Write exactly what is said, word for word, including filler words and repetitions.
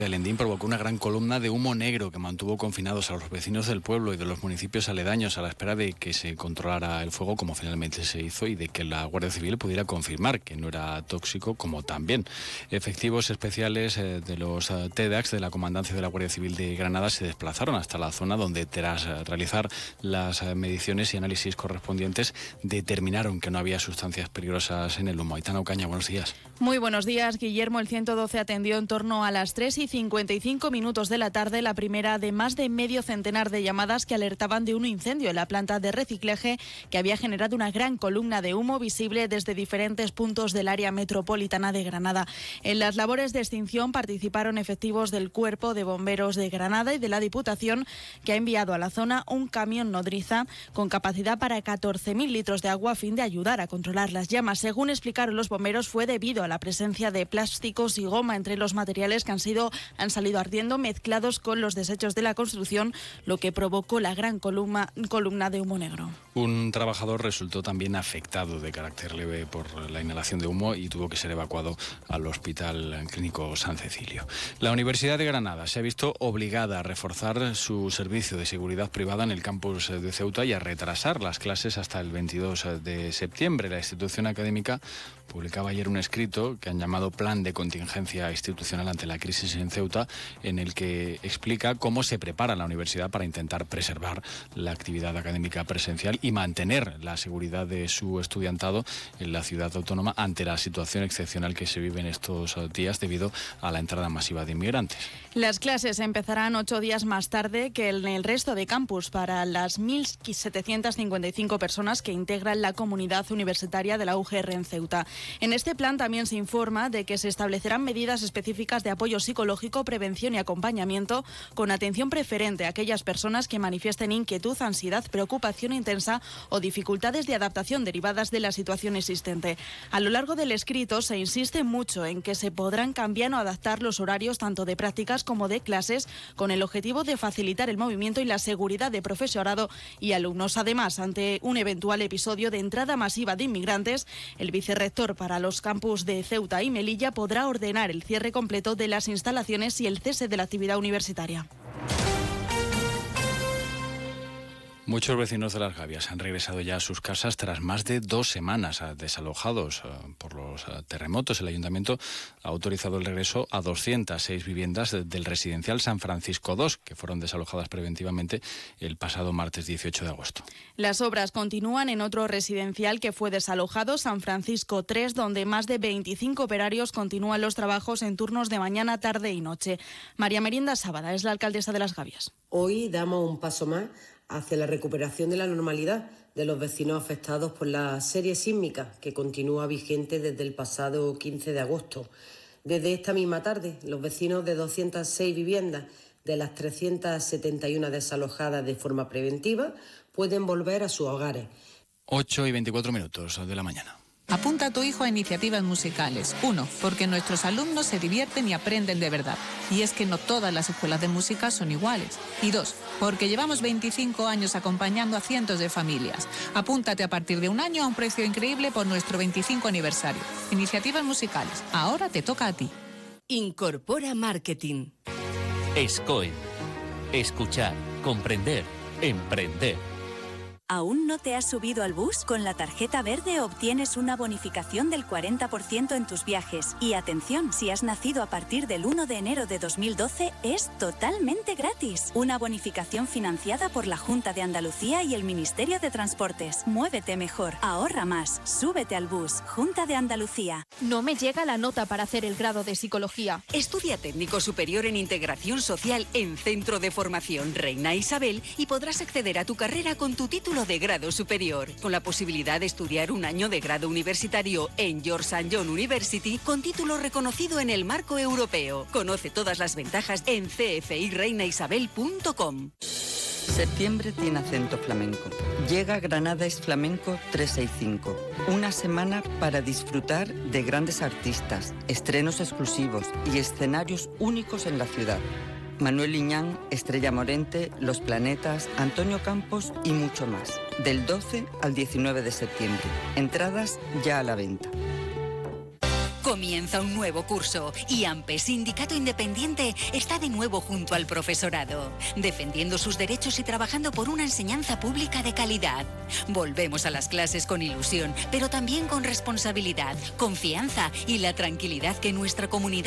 El Endín provocó una gran columna de humo negro que mantuvo confinados a los vecinos del pueblo y de los municipios aledaños a la espera de que se controlara el fuego, como finalmente se hizo, y de que la Guardia Civil pudiera confirmar que no era tóxico, como también efectivos especiales eh, de los eh, T E D A X de la Comandancia de la Guardia Civil de Granada se desplazaron hasta la zona donde, tras eh, realizar las eh, mediciones y análisis correspondientes, determinaron que no había sustancias peligrosas en el humo. Aitana Ocaña, buenos días. Muy buenos días, Guillermo. El ciento doce atendió en torno a las tres y cincuenta y cinco minutos de la tarde la primera de más de medio centenar de llamadas que alertaban de un incendio en la planta de reciclaje que había generado una gran columna de humo visible desde diferentes puntos del área metropolitana de Granada. En las labores de extinción participaron efectivos del Cuerpo de Bomberos de Granada y de la Diputación, que ha enviado a la zona un camión nodriza con capacidad para catorce mil litros de agua a fin de ayudar a controlar las llamas. Según explicaron los bomberos, fue debido a la presencia de plásticos y goma entre los materiales que han sido han salido ardiendo mezclados con los desechos de la construcción, lo que provocó la gran columna, columna de humo negro. Un trabajador resultó también afectado de carácter leve por la inhalación de humo y tuvo que ser evacuado al Hospital Clínico San Cecilio. La Universidad de Granada se ha visto obligada a reforzar su servicio de seguridad privada en el campus de Ceuta y a retrasar las clases hasta el veintidós de septiembre. La institución académica publicaba ayer un escrito que han llamado Plan de Contingencia Institucional ante la crisis en Ceuta, en el que explica cómo se prepara la universidad para intentar preservar la actividad académica presencial y mantener la seguridad de su estudiantado en la ciudad autónoma ante la situación excepcional que se vive en estos días debido a la entrada masiva de inmigrantes. Las clases empezarán ocho días más tarde que en el resto de campus para las mil setecientas cincuenta y cinco personas que integran la comunidad universitaria de la U G R en Ceuta. En este plan también se informa de que se establecerán medidas específicas de apoyo psicológico, prevención y acompañamiento con atención preferente a aquellas personas que manifiesten inquietud, ansiedad, preocupación intensa o dificultades de adaptación derivadas de la situación existente. A lo largo del escrito se insiste mucho en que se podrán cambiar o adaptar los horarios tanto de prácticas como de clases con el objetivo de facilitar el movimiento y la seguridad de profesorado y alumnos. Además, ante un eventual episodio de entrada masiva de inmigrantes, el vicerrector para los campus de Ceuta y Melilla podrá ordenar el cierre completo de las instalaciones y el cese de la actividad universitaria. Muchos vecinos de Las Gavias han regresado ya a sus casas tras más de dos semanas desalojados por los terremotos. El Ayuntamiento ha autorizado el regreso a doscientas seis viviendas del residencial San Francisco dos, que fueron desalojadas preventivamente el pasado martes dieciocho de agosto. Las obras continúan en otro residencial que fue desalojado, San Francisco tres, donde más de veinticinco operarios continúan los trabajos en turnos de mañana, tarde y noche. María Merienda Sábada es la alcaldesa de Las Gavias. Hoy damos un paso más hacia la recuperación de la normalidad de los vecinos afectados por la serie sísmica que continúa vigente desde el pasado quince de agosto. Desde esta misma tarde, los vecinos de doscientas seis viviendas de las trescientas setenta y uno desalojadas de forma preventiva pueden volver a sus hogares. ocho y veinticuatro minutos de la mañana. Apunta a tu hijo a iniciativas musicales. Uno, porque nuestros alumnos se divierten y aprenden de verdad. Y es que no todas las escuelas de música son iguales. Y dos, porque llevamos veinticinco años acompañando a cientos de familias. Apúntate a partir de un año a un precio increíble por nuestro veinticinco aniversario. Iniciativas musicales. Ahora te toca a ti. Incorpora Marketing. SCOEN. Escuchar, comprender, emprender. ¿Aún no te has subido al bus? Con la tarjeta verde obtienes una bonificación del cuarenta por ciento en tus viajes. Y atención, si has nacido a partir del uno de enero de dos mil doce, es totalmente gratis. Una bonificación financiada por la Junta de Andalucía y el Ministerio de Transportes. Muévete mejor, ahorra más, súbete al bus. Junta de Andalucía. No me llega la nota para hacer el grado de psicología. Estudia técnico superior en integración social en Centro de Formación Reina Isabel y podrás acceder a tu carrera con tu título de grado superior, con la posibilidad de estudiar un año de grado universitario en George Young University con título reconocido en el marco europeo. Conoce todas las ventajas en c f i reina isabel punto com. Septiembre tiene acento flamenco. Llega Granada es Flamenco trescientos sesenta y cinco. Una semana para disfrutar de grandes artistas, estrenos exclusivos y escenarios únicos en la ciudad. Manuel Liñán, Estrella Morente, Los Planetas, Antonio Campos y mucho más. Del doce al diecinueve de septiembre. Entradas ya a la venta. Comienza un nuevo curso y AMPE, Sindicato Independiente, está de nuevo junto al profesorado, defendiendo sus derechos y trabajando por una enseñanza pública de calidad. Volvemos a las clases con ilusión, pero también con responsabilidad, confianza y la tranquilidad que nuestra comunidad